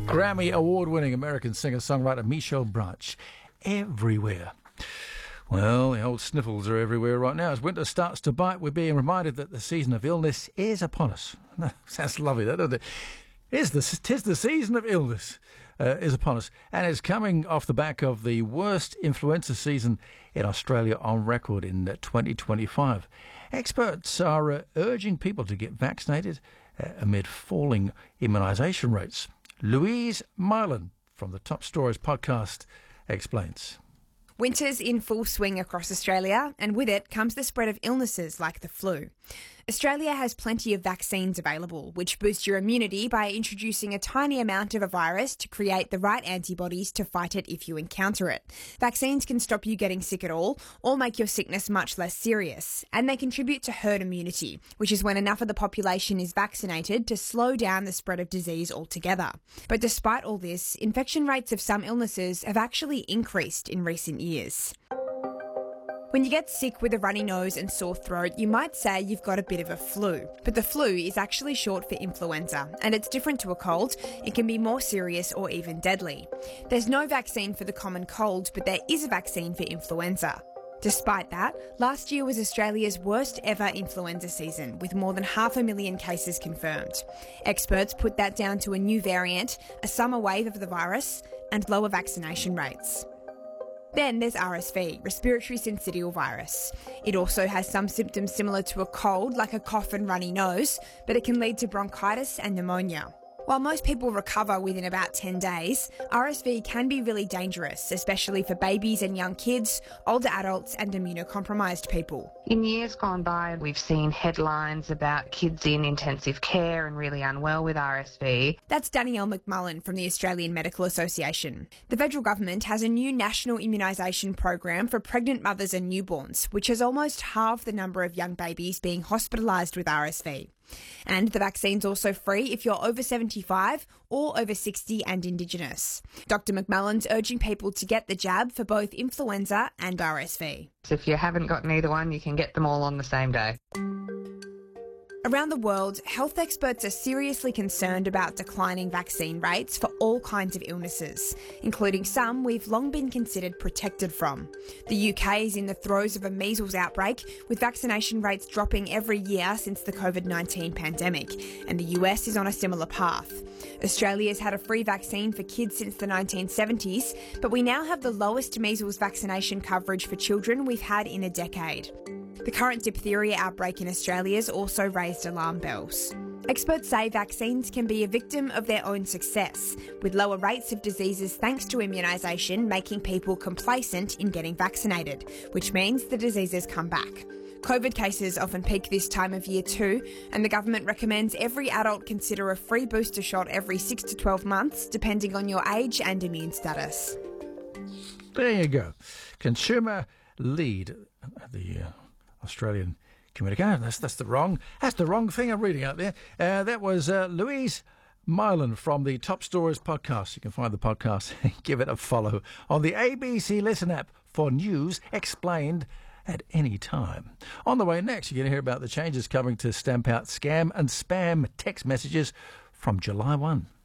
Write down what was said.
Grammy award-winning American singer-songwriter Michelle Branch. Everywhere. Well, the old sniffles are everywhere right now. As winter starts to bite, we're being reminded that the season of illness is upon us. Sounds lovely, that, doesn't it? Tis the season of illness is upon us, and it's coming off the back of the worst influenza season in Australia on record in 2025. Experts are urging people to get vaccinated amid falling immunisation rates. Louise Mylan from the Top Stories podcast explains. Winter's in full swing across Australia, and with it comes the spread of illnesses like the flu. Australia has plenty of vaccines available, which boost your immunity by introducing a tiny amount of a virus to create the right antibodies to fight it if you encounter it. Vaccines can stop you getting sick at all, or make your sickness much less serious, and they contribute to herd immunity, which is when enough of the population is vaccinated to slow down the spread of disease altogether. But despite all this, infection rates of some illnesses have actually increased in recent years. When you get sick with a runny nose and sore throat, you might say you've got a bit of a flu. But the flu is actually short for influenza, and it's different to a cold. It can be more serious or even deadly. There's no vaccine for the common cold, but there is a vaccine for influenza. Despite that, last year was Australia's worst ever influenza season, with more than 500,000 cases confirmed. Experts put that down to a new variant, a summer wave of the virus, and lower vaccination rates. Then there's RSV, respiratory syncytial virus. It also has some symptoms similar to a cold, like a cough and runny nose, but it can lead to bronchitis and pneumonia. While most people recover within about 10 days, RSV can be really dangerous, especially for babies and young kids, older adults and immunocompromised people. In years gone by, we've seen headlines about kids in intensive care and really unwell with RSV. That's Danielle McMullen from the Australian Medical Association. The federal government has a new national immunisation program for pregnant mothers and newborns, which has almost halved the number of young babies being hospitalised with RSV. And the vaccine's also free if you're over 75 or over 60 and Indigenous. Dr McMullen's urging people to get the jab for both influenza and RSV. So if you haven't got either one, you can get them all on the same day. Around the world, health experts are seriously concerned about declining vaccine rates for all kinds of illnesses, including some we've long been considered protected from. The UK is in the throes of a measles outbreak, with vaccination rates dropping every year since the COVID-19 pandemic, and the US is on a similar path. Australia's had a free vaccine for kids since the 1970s, but we now have the lowest measles vaccination coverage for children we've had in a decade. The current diphtheria outbreak in Australia has also raised alarm bells. Experts say vaccines can be a victim of their own success, with lower rates of diseases thanks to immunisation making people complacent in getting vaccinated, which means the diseases come back. COVID cases often peak this time of year too, and the government recommends every adult consider a free booster shot every 6 to 12 months, depending on your age and immune status. There you go. Consumer lead, the Australian communicator. That's the wrong thing I'm reading out there. That was Louise Mylan from the Top Stories podcast. You can find the podcast and give it a follow on the ABC Listen app for news explained at any time. On the way next, you're going to hear about the changes coming to stamp out scam and spam text messages from July 1.